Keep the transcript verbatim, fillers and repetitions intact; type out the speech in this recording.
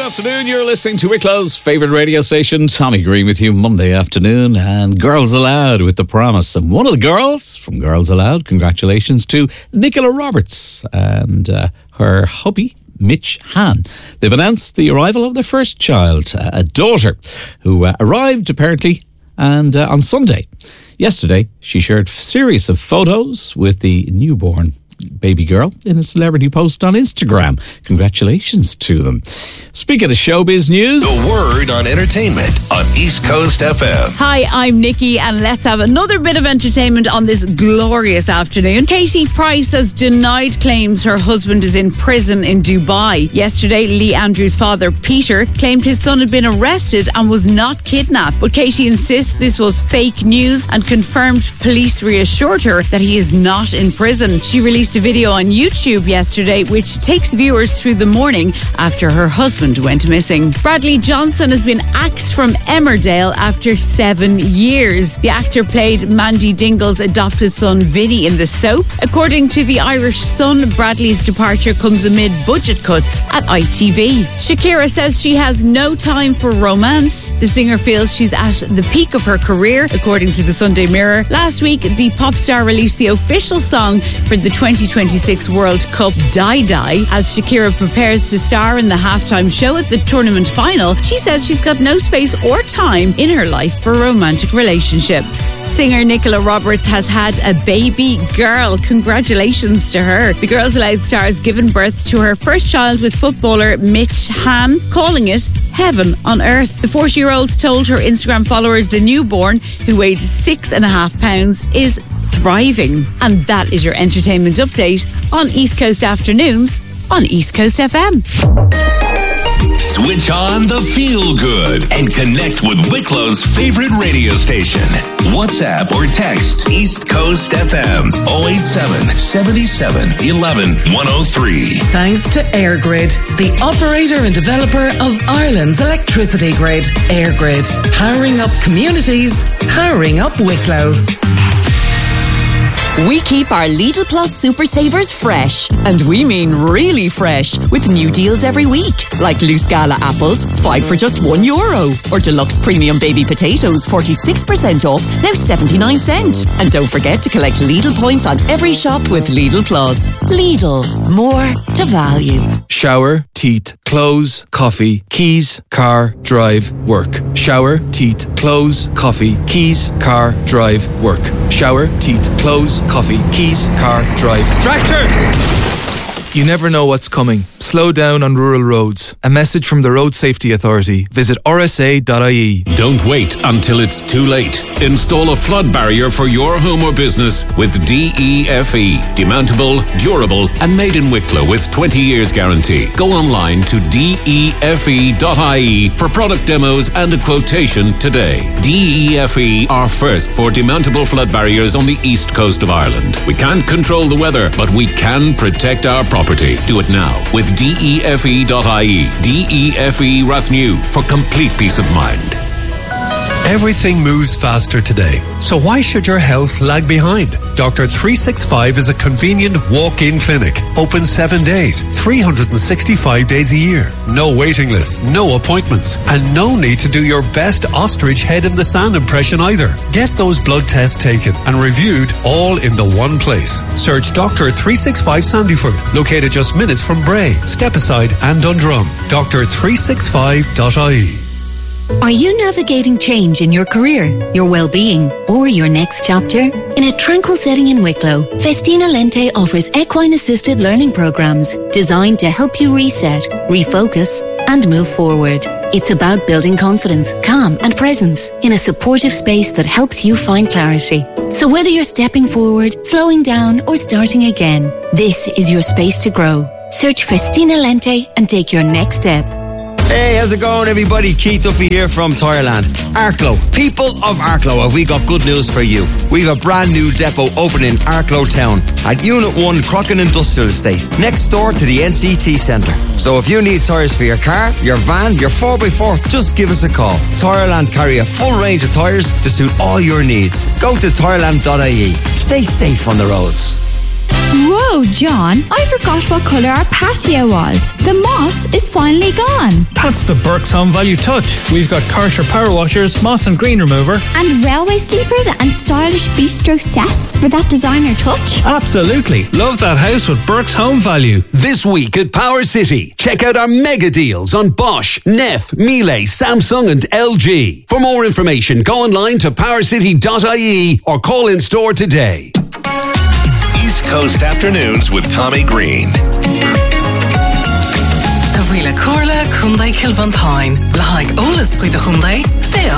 afternoon. You're listening to Wicklow's favourite radio station. Tommy Green with you Monday afternoon. And Girls Aloud with The Promise. And one of the girls from Girls Aloud, congratulations to Nicola Roberts and uh, her hubby, Mitch Hahn. They've announced the arrival of their first child, a daughter, who uh, arrived apparently and uh, on Sunday. Yesterday, she shared a series of photos with the newborn baby girl in a celebrity post on Instagram. Congratulations to them. Speaking of showbiz news, the word on entertainment on East Coast F M. Hi, I'm Nikki, and let's have another bit of entertainment on this glorious afternoon. Katie Price has denied claims her husband is in prison in Dubai. Yesterday, Lee Andrews' father, Peter, claimed his son had been arrested and was not kidnapped. But Katie insists this was fake news and confirmed police reassured her that he is not in prison. She released a video on YouTube yesterday which takes viewers through the morning after her husband went missing. Bradley Johnson has been axed from Emmerdale after seven years. The actor played Mandy Dingle's adopted son Vinny in the soap. According to the Irish Sun, Bradley's departure comes amid budget cuts at I T V. Shakira says she has no time for romance. The singer feels she's at the peak of her career, according to the Sunday Mirror. Last week, the pop star released the official song for the twenty twenty-six World Cup, Die Die. As Shakira prepares to star in the halftime show at the tournament final, she says she's got no space or time in her life for romantic relationships. Singer Nicola Roberts has had a baby girl. Congratulations to her. The Girls Aloud star has given birth to her first child with footballer Mitch Hahn, calling it heaven on earth. The forty-year-old told her Instagram followers the newborn, who weighed six and a half pounds, is thriving. And that is your entertainment update on East Coast Afternoons on East Coast F M. Switch on the feel good and connect with Wicklow's favorite radio station. WhatsApp or text East Coast F M oh eight seven, seven seven, one one, one oh three. Thanks to EirGrid, the operator and developer of Ireland's electricity grid. EirGrid, powering up communities, powering up Wicklow. We keep our Lidl Plus Super Savers fresh, and we mean really fresh, with new deals every week, like loose Gala apples, five for just one euro, or deluxe premium baby potatoes, forty-six percent off, now seventy-nine cent. And don't forget to collect Lidl points on every shop with Lidl Plus. Lidl, more to value. Shower, teeth, clothes, coffee, keys, car, drive, work. Shower, teeth, clothes, coffee, keys, car, drive, work. Shower, teeth, clothes, coffee, keys, car, drive. Tractor! You never know what's coming. Slow down on rural roads. A message from the Road Safety Authority. Visit r s a dot i e. Don't wait until it's too late. Install a flood barrier for your home or business with D E F E. Demountable, durable and made in Wicklow with twenty years guarantee. Go online to d e f e dot i e for product demos and a quotation today. D E F E are first for demountable flood barriers on the east coast of Ireland. We can't control the weather, but we can protect our property. Do it now with d e f e dot i e. D E F E Rathnew for complete peace of mind. Everything moves faster today, so why should your health lag behind? Doctor three sixty-five is a convenient walk-in clinic, open seven days, three hundred sixty-five days a year. No waiting list, no appointments, and no need to do your best ostrich head in the sand impression either. Get those blood tests taken and reviewed all in the one place. Search Doctor three sixty-five Sandyford, located just minutes from Bray, Stepaside and Dundrum. Doctor three sixty-five dot i e. Are you navigating change in your career, your well-being, or your next chapter? In a tranquil setting in Wicklow, Festina Lente offers equine-assisted learning programs designed to help you reset, refocus, and move forward. It's about building confidence, calm, and presence in a supportive space that helps you find clarity. So whether you're stepping forward, slowing down, or starting again, this is your space to grow. Search Festina Lente and take your next step. Hey, how's it going, everybody? Keith Duffy here from Tireland. Arklow, people of Arklow, have we got good news for you? We've a brand new depot opening in Arklow Town at Unit one Crockin Industrial Estate, next door to the N C T Centre. So if you need tyres for your car, your van, your four by four, just give us a call. Tireland carry a full range of tyres to suit all your needs. Go to tireland dot i e. Stay safe on the roads. Whoa, John, I forgot what colour our patio was. The moss is finally gone. That's the Burke's Home Value touch. We've got Karcher power washers, moss and green remover. And railway sleepers and stylish bistro sets for that designer touch. Absolutely. Love that house with Burke's Home Value. This week at Power City, check out our mega deals on Bosch, Neff, Miele, Samsung and L G. For more information, go online to power city dot I E or call in store today. East Coast Afternoons with Tommy Green. Avila Corla, Hyundai Kilvantyne. Lahaig Olas with the Hyundai. Feo